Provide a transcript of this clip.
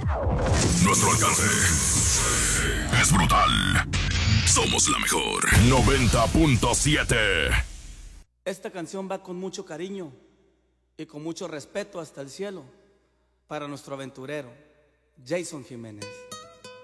Nuestro alcance es brutal. Somos la mejor. 90.7. Esta canción va con mucho cariño y con mucho respeto hasta el cielo para nuestro aventurero, Jason Jiménez.